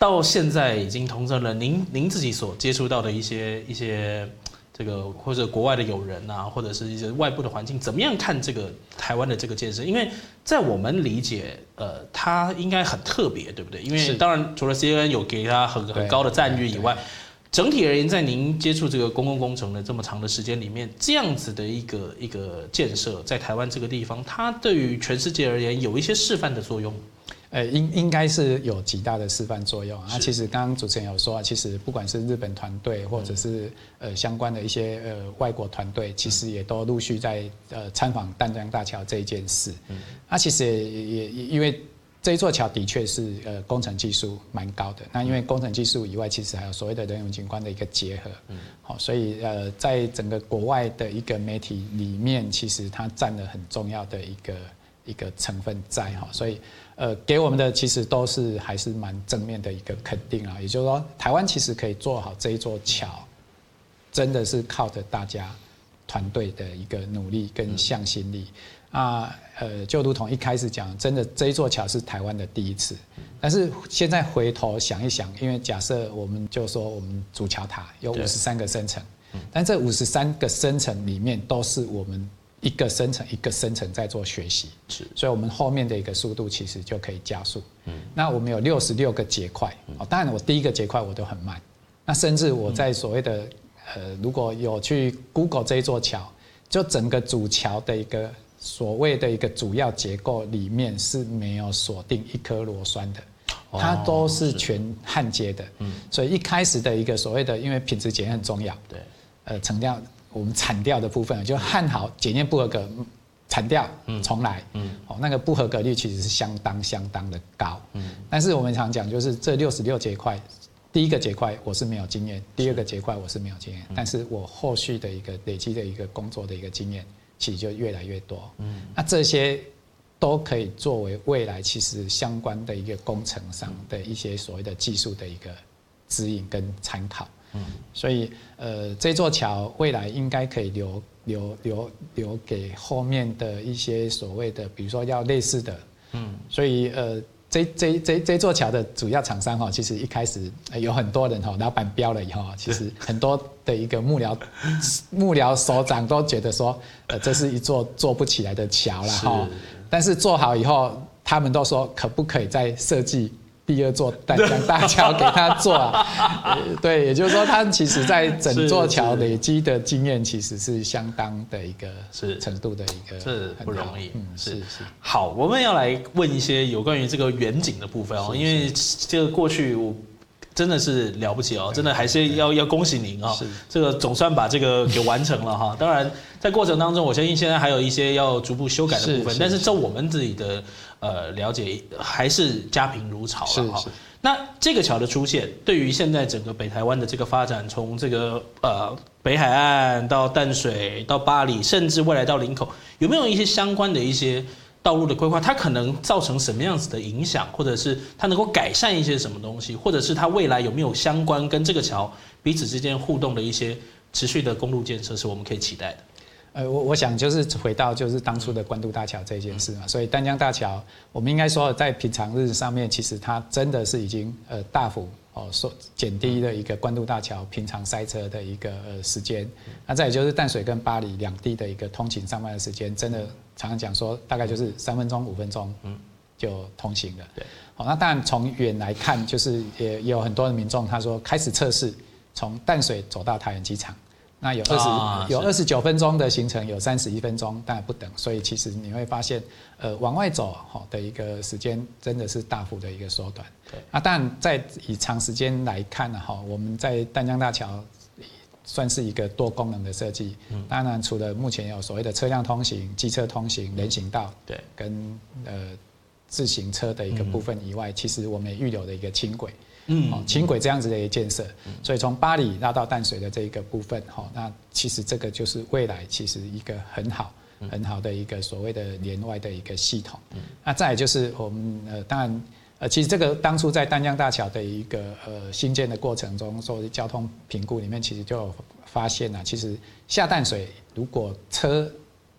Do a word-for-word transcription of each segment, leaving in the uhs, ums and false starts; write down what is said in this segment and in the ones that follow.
到现在已经同城了，您您自己所接触到的一些一些这个或者国外的友人啊，或者是一些外部的环境，怎么样看这个台湾的这个建设？因为在我们理解，呃，它应该很特别，对不对？因为当然除了 C N N 有给它很很高的赞誉以外，整体而言，在您接触这个公共工程的这么长的时间里面，这样子的一个一个建设，在台湾这个地方，它对于全世界而言有一些示范的作用。 呃，应应该是有极大的示范作用啊。其实刚刚主持人有说，其实不管是日本团队，或者是呃相关的一些呃外国团队，其实也都陆续在呃参访淡江大桥这一件事。嗯，那其实也也因为这一座桥的确是呃工程技术蛮高的。那因为工程技术以外，其实还有所谓的人文景观的一个结合。嗯，好，所以呃在整个国外的一个媒体里面，其实它占了很重要的一个一个成分在哈，所以。呃，给我们的其实都是还是蛮正面的一个肯定啊，也就是说，台湾其实可以做好这一座桥，真的是靠着大家团队的一个努力跟向心力啊。呃，就如同一开始讲，真的这一座桥是台湾的第一次，但是现在回头想一想，因为假设我们就说我们主桥塔有五十三个升层，但这五十三个升层里面都是我们。一个生成一个生成在做学习，是，所以我们后面的一个速度其实就可以加速。嗯，那我们有六十六个结块，哦，当然我第一个结块我都很慢，那甚至我在所谓的呃，如果有去 Google 这一座桥，就整个主桥的一个所谓的一个主要结构里面是没有锁定一颗螺栓的，它都是全焊接的。嗯，所以一开始的一个所谓的，因为品质检验很重要，对，呃，成料。我们铲掉的部分就焊好，检验不合格，铲掉，重来。嗯，哦，那个不合格率其实是相当相当的高。嗯，但是我们常讲，就是这六十六节块，第一个节块我是没有经验，第二个节块我是没有经验，但是我后续的一个累积的一个工作的一个经验，其实就越来越多。嗯，那这些都可以作为未来其实相关的一个工程上的一些所谓的技术的一个指引跟参考。所以，呃，这座桥未来应该可以留留留留给后面的一些所谓的，比如说要类似的，嗯，所以呃，这这这这座桥的主要厂商哈，其实一开始有很多人哈，老板标了以后，其实很多的一个幕僚幕僚首长都觉得说，呃，这是一座做不起来的桥了哈，但是做好以后，他们都说可不可以再设计。第二座淡江大桥给他做啊，对，也就是说，他其实在整座桥累积的经验，其实是相当的一个程度的一个， 这不容易。 嗯，是是。 好，我们要来问一些有关于这个远景的部分哦，因为这个过去我真的是了不起哦，真的还是要要恭喜您啊，这个总算把这个给完成了哈。当然，在过程当中，我相信现在还有一些要逐步修改的部分，但是照我们自己的。呃，了解还是家贫如潮了哈。那这个桥的出现，对于现在整个北台湾的这个发展，从这个呃北海岸到淡水到八里，甚至未来到林口，有没有一些相关的一些道路的规划？它可能造成什么样子的影响，或者是它能够改善一些什么东西，或者是它未来有没有相关跟这个桥彼此之间互动的一些持续的公路建设，是我们可以期待的？ 呃，我我想就是回到就是当初的关渡大桥这件事嘛，所以淡江大桥，我们应该说在平常日上面，其实它真的是已经呃大幅哦说减低了一个关渡大桥平常塞车的一个呃时间。那再也就是淡水跟八里两地的一个通勤上班的时间，真的常常讲说大概就是三分钟五分钟就通行了。对，好，那当然从远来看，就是也也有很多的民众他说开始测试从淡水走到桃园机场。那有二十、啊、有二十九分钟的行程，有三十一分钟，当然不等，所以其实你会发现，呃，往外走的一个时间真的是大幅的一个缩短。对，那当然在以长时间来看呢，哈，我们在淡江大桥算是一个多功能的设计。嗯，当然除了目前有所谓的车辆通行、机车通行、人行道，对，跟呃自行车的一个部分以外，嗯、其实我们也预留了一个轻轨。嗯，轻轨这样子的一个建设，所以从八里拉到淡水的这一个部分，哈，那其实这个就是未来其实一个很好、很好的一个所谓的连外的一个系统。那再来就是我们呃，当然呃，其实这个当初在淡江大桥的一个呃新建的过程中，所谓交通评估里面，其实就有发现啊，其实下淡水如果车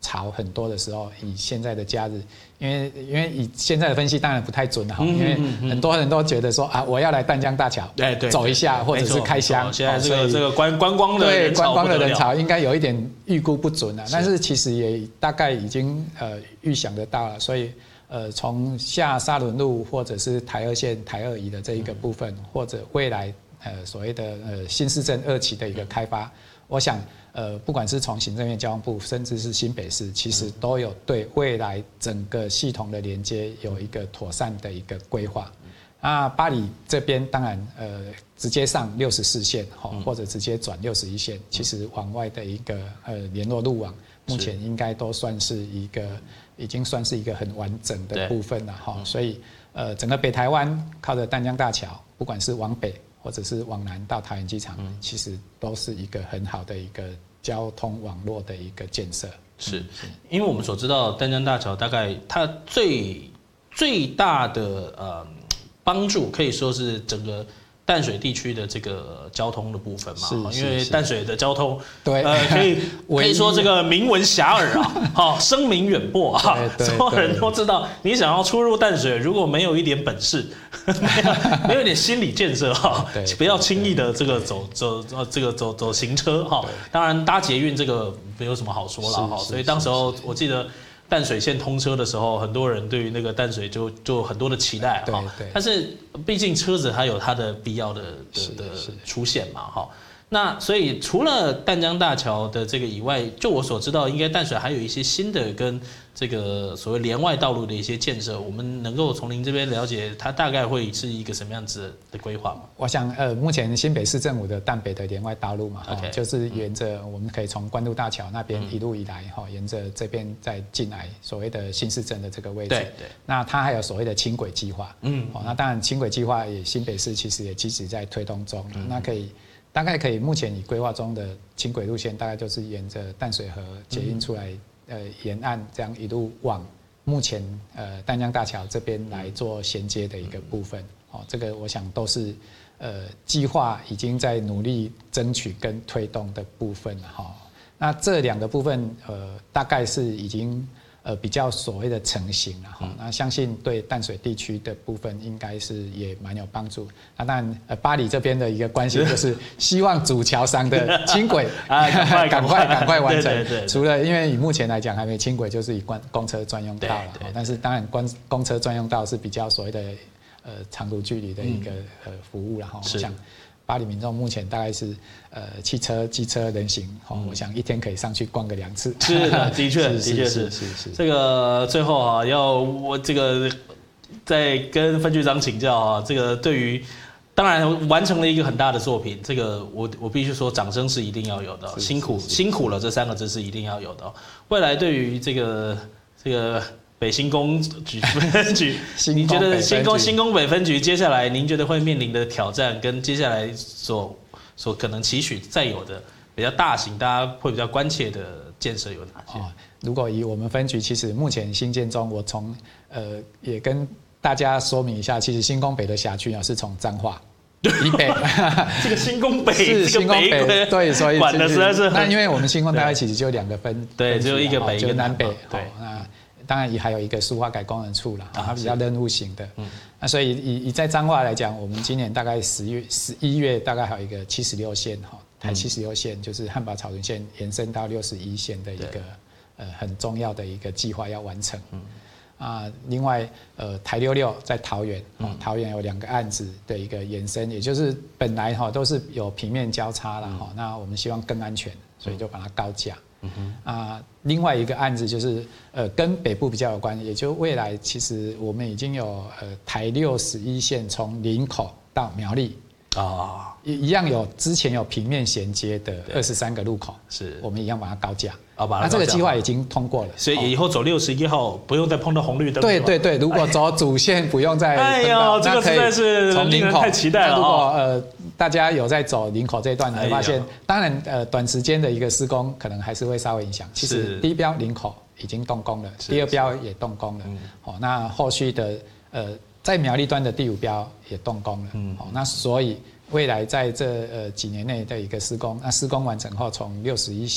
潮很多的时候，以现在的假日，因为因为以现在的分析当然不太准了哈，因为很多人都觉得说啊，我要来淡江大桥， 哎对， 走一下或者是开箱， 现在这个这个观观光的对观光的人潮应该有一点预估不准了，但是其实也大概已经呃预想得到了，所以呃从下沙仑路或者是台二线台二乙的这一个部分，或者未来呃所谓的呃新市镇二期的一个开发，我想。呃，不管是从行政院交通部，甚至是新北市，其实都有对未来整个系统的连接有一个妥善的一个规划。那八里这边当然，呃，直接上六十四线，或者直接转六十一线，其实往外的一个呃联络路网，目前应该都算是一个，已经算是一个很完整的部分了哈。所以，呃，整个北台湾靠着淡江大桥，不管是往北或者是往南到桃园机场，其实都是一个很好的一个。交通网络的一个建设， 是因为我们所知道淡江大桥大概它最最大的呃帮助，可以说是整个淡水地区的这个交通的部分嘛，因为淡水的交通， 对， 呃，可以可以说这个名闻遐迩啊，好，声名远播啊，所有人都知道，你想要出入淡水，如果没有一点本事，没有没有一点心理建设哈，不要轻易的这个走走这个走走行车哈，当然搭捷运这个没有什么好说了哈，所以当时候我记得。淡水线通车的时候，很多人对于那个淡水就就很多的期待哈，但是毕竟车子它有它的必要的的的出现嘛哈。那所以除了淡江大桥的这个以外，就我所知道，应该淡水还有一些新的跟这个所谓连外道路的一些建设，我们能够从您这边了解，它大概会是一个什么样子的规划吗？ 我想，呃，目前新北市政府的淡北的连外道路嘛， okay, 就是沿着我们可以从关渡大桥那边一路以来，哈、嗯，沿着这边再进来所谓的新市镇的这个位置。对对。那它还有所谓的轻轨计划，嗯，哦，那当然轻轨计划也新北市其实也积极在推动中，嗯、那可以。大概可以，目前已规划中的轻轨路线，大概就是沿着淡水河捷运出来，呃，沿岸这样一路往目前呃淡江大桥这边来做衔接的一个部分。哦，这个我想都是呃计划已经在努力争取跟推动的部分了哈。那这两个部分，呃，大概是已经。呃，比较所谓的成型了哈，那相信对淡水地区的部分应该是也蛮有帮助。那当然，呃，八里这边的一个关系就是希望主桥上的轻轨啊，赶快赶快赶快完成。对对对，除了因为以目前来讲还没轻轨，就是以公公车专用道了。但是当然，公公车专用道是比较所谓的呃长途距离的一个呃服务了哈。我想。八里民众目前大概是呃汽车、机车、人行，哦，我想一天可以上去逛个两次。 是的，的确，的确是是是。这个最后啊，要我这个再跟分局长请教啊，这个对于当然完成了一个很大的作品，这个我我必须说掌声是一定要有的，辛苦辛苦了这三个字是一定要有的。未来对于这个这个。北新工局分局，您觉得新工新工北分局接下来您觉得会面临的挑战，跟接下来所所可能期许再有的比较大型，大家会比较关切的建设有哪些？哦， 如果以我们分局，其实目前新建中，我从呃也跟大家说明一下，其实新工北的辖区啊是从彰化。以北， 这个新工北是新工北，对，所以管的实在是那因为我们新工大概其实就两个分， 对，只有一个北，一个南北， 对， 那。当然也还有一个苏花改工人处啦，它比较任务型的。嗯，那所以以以在彰化来讲，我们今年大概十月、十一月大概还有一个七十六线哈，台七十六线就是汉宝草屯线延伸到六十一线的一个呃很重要的一个计划要完成。嗯，啊，另外呃台六六在桃园，哦，桃园有两个案子的一个延伸，也就是本来哈都是有平面交叉了哈，那我们希望更安全，所以就把它高架。嗯、啊，另外一个案子就是呃跟北部比较有关，也就未来其实我们已经有呃台六十一线从林口到苗栗啊，一一样有之前有平面衔接的二十三个路口，是我们一样把它高架。啊，那这个计划已经通过了， 所以以后走六十一号不用再碰到红绿灯。 对对对，如果走主线不用再哎呦，这个实在是从林口太期待了。 如果呃大家有在走林口这一段，你会发现，当然呃短时间的一个施工可能还是会稍微影响。其实第一标林口已经动工了，第二标也动工了。哦，那后续的呃在苗栗端的第五标也动工了。嗯，哦，那所以未来在这呃几年内的一个施工，那施工完成后，从六十一线。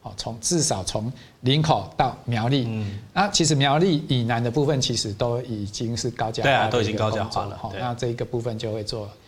哦，从至少从林口到苗栗，嗯，那其实苗栗以南的部分其实都已经是高架化， 对啊，都已经高架化了。 那这一个部分就会做